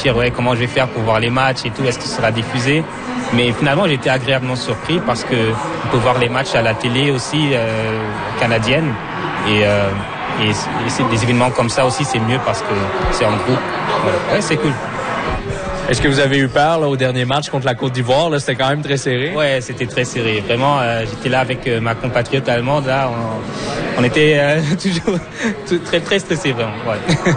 réfléchir, comment je vais faire pour voir les matchs et tout, est-ce qu'il sera diffusé. Mais finalement, j'ai été agréablement surpris parce que on peut voir les matchs à la télé aussi canadienne. Et c'est des événements comme ça aussi, c'est mieux parce que c'est en groupe. Ouais, c'est cool. Est-ce que vous avez eu peur là, au dernier match contre la Côte d'Ivoire? Là, c'était quand même très serré. Ouais, c'était très serré. Vraiment, j'étais là avec ma compatriote allemande. Là, on était toujours très, très stressés, vraiment. Ouais.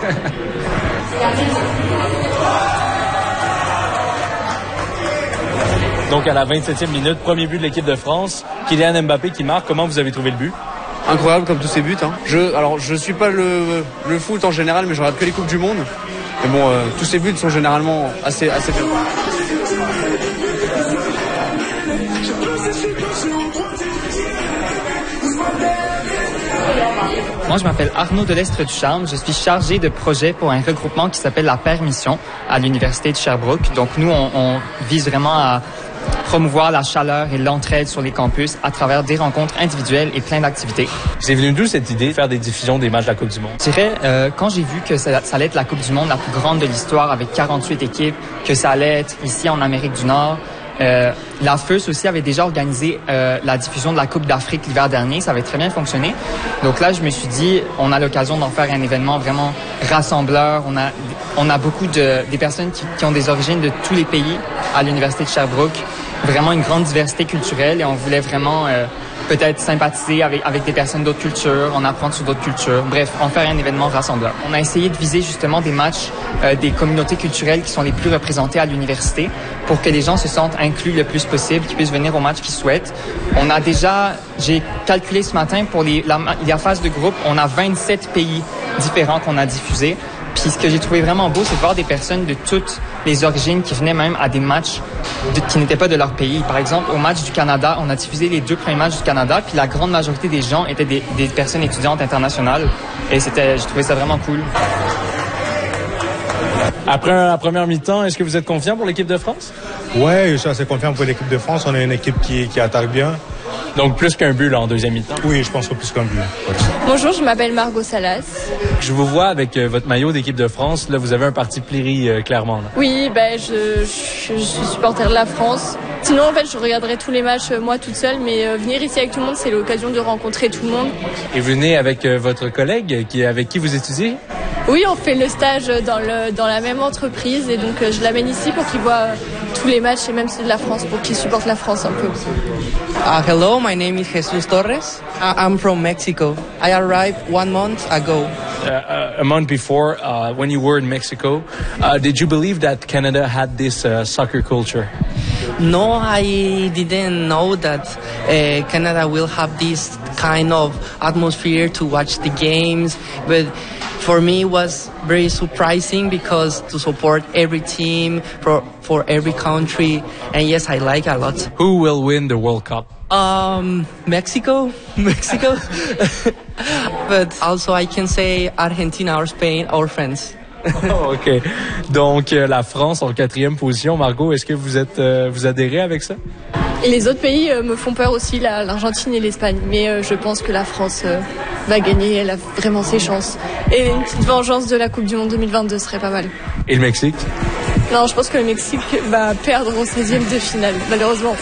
Donc, à la 27e minute, premier but de l'équipe de France. Kylian Mbappé qui marque. Comment vous avez trouvé le but? Incroyable comme tous ces buts. Hein. Je suis pas le foot en général, mais je regarde que les Coupes du Monde. Mais bon, tous ces buts sont généralement assez bien. Moi, je m'appelle Arnaud Delestre-Ducharme. Je suis chargé de projet pour un regroupement qui s'appelle la Permission à l'Université de Sherbrooke. Donc, nous, on vise vraiment à promouvoir la chaleur et l'entraide sur les campus à travers des rencontres individuelles et plein d'activités. C'est venu d'où cette idée de faire des diffusions des matchs de la Coupe du Monde? Je dirais, quand j'ai vu que ça allait être la Coupe du Monde la plus grande de l'histoire avec 48 équipes, que ça allait être ici en Amérique du Nord, la FEUS aussi avait déjà organisé la diffusion de la Coupe d'Afrique l'hiver dernier. Ça avait très bien fonctionné. Donc là, je me suis dit, on a l'occasion d'en faire un événement vraiment rassembleur. On a beaucoup des personnes qui ont des origines de tous les pays à l'Université de Sherbrooke. Vraiment une grande diversité culturelle et on voulait vraiment peut-être sympathiser avec des personnes d'autres cultures, en apprendre sur d'autres cultures. Bref, en faire un événement rassembleur. On a essayé de viser justement des matchs des communautés culturelles qui sont les plus représentées à l'université pour que les gens se sentent inclus le plus possible, qu'ils puissent venir au match qu'ils souhaitent. On a déjà, j'ai calculé ce matin pour la phase de groupe, on a 27 pays différents qu'on a diffusés. Puis ce que j'ai trouvé vraiment beau, c'est de voir des personnes de toutes les origines qui venaient même à des matchs qui n'étaient pas de leur pays. Par exemple, au match du Canada, on a diffusé les 2 premiers matchs du Canada, puis la grande majorité des gens étaient des personnes étudiantes internationales. Et j'ai trouvé ça vraiment cool. Après la première mi-temps, est-ce que vous êtes confiant pour l'équipe de France? Ouais, je suis assez confiant pour l'équipe de France. On est une équipe qui attaque bien. Donc plus qu'un but là en deuxième mi-temps? Oui, je pense que plus qu'un but. Bonjour, je m'appelle Margot Salas. Je vous vois avec votre maillot d'équipe de France. Là, vous avez un parti pléri clairement. Là. Oui, je suis supporter de la France. Sinon, en fait, je regarderai tous les matchs moi toute seule, mais venir ici avec tout le monde, c'est l'occasion de rencontrer tout le monde. Et vous venez avec votre collègue avec qui vous étudiez? Oui, on fait le stage dans la même entreprise et donc je l'amène ici pour qu'il voit tous les matchs et même ceux de la France, pour qu'il supporte la France un peu. Hello, my name is Jesus Torres. I'm from Mexico. I arrived 1 month ago. A month before, when you were in Mexico, did you believe that Canada had this soccer culture? No, I didn't know that Canada will have this kind of atmosphere to watch the games, but for me it was very surprising because to support every team for every country, and yes, I like a lot. Who will win the World Cup? Mexico. But also I can say Argentina or Spain or France. Oh, OK. Donc, la France en 4e position. Margot, est-ce que vous adhérez avec ça? Et les autres pays me font peur aussi, l'Argentine et l'Espagne. Mais je pense que la France va gagner, elle a vraiment ses chances. Et une petite vengeance de la Coupe du Monde 2022 serait pas mal. Et le Mexique? Non, je pense que le Mexique va perdre au 16e de finale, malheureusement.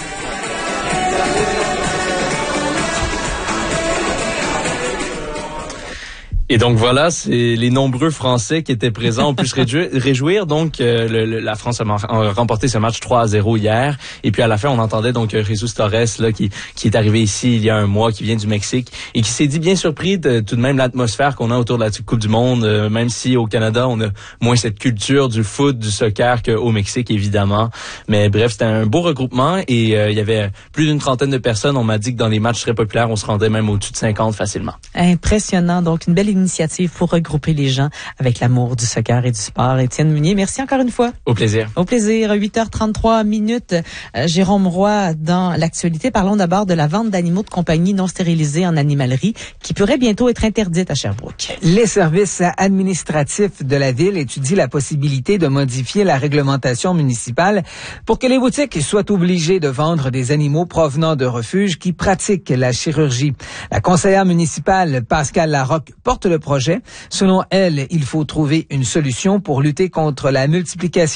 Et donc voilà, c'est les nombreux Français qui étaient présents. On peut se réjouir. Donc la France a remporté ce match 3-0 hier. Et puis à la fin, on entendait donc Jesus Torres là qui est arrivé ici il y a un mois, qui vient du Mexique et qui s'est dit bien surpris de tout de même l'atmosphère qu'on a autour de la Coupe du Monde. Même si au Canada, on a moins cette culture du foot, du soccer qu'au Mexique évidemment. Mais bref, c'était un beau regroupement et il y avait plus d'une trentaine de personnes. On m'a dit que dans les matchs très populaires, on se rendait même au-dessus de 50 facilement. Impressionnant. Donc une belle initiative pour regrouper les gens avec l'amour du soccer et du sport. Étienne Meunier, merci encore une fois. Au plaisir. Au plaisir. 8h33. Jérôme Roy, dans l'actualité, parlons d'abord de la vente d'animaux de compagnie non stérilisés en animalerie qui pourrait bientôt être interdite à Sherbrooke. Les services administratifs de la ville étudient la possibilité de modifier la réglementation municipale pour que les boutiques soient obligées de vendre des animaux provenant de refuges qui pratiquent la chirurgie. La conseillère municipale Pascale Larocque porte le projet. Selon elle, il faut trouver une solution pour lutter contre la multiplication